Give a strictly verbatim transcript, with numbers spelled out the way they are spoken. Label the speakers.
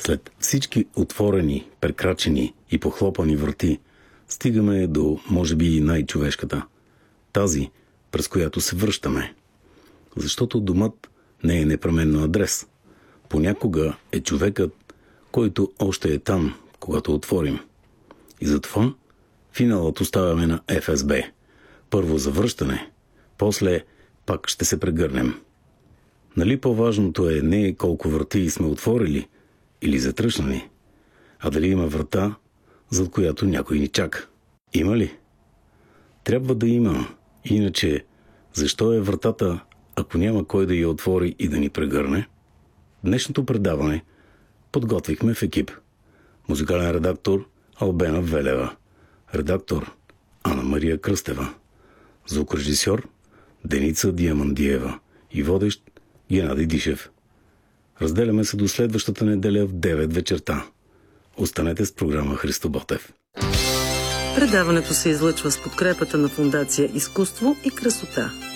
Speaker 1: След всички отворени, прекрачени и похлопани врати, стигаме до, може би, най-човешката. Тази, през която се връщаме. Защото домът не е непременно адрес. Понякога е човекът, който още е там, когато отворим. И затова финалът оставяме на Еф Ес Бе. Първо завръщане, после пак ще се прегърнем. Нали по-важното е не колко врати сме отворили или затръшнали, а дали има врата, зад която някой ни чака. Има ли? Трябва да има. Иначе, защо е вратата, ако няма кой да я отвори и да ни прегърне? Днешното предаване подготвихме в екип. Музикален редактор Албена Велева, редактор Ана Мария Кръстева, звукорежисьор Деница Диамандиева и водещ Геннадий Дишев. Разделяме се до следващата неделя в девет вечерта. Останете с програма Христо Ботев.
Speaker 2: Предаването се излъчва с подкрепата на Фондация Изкуство и красота.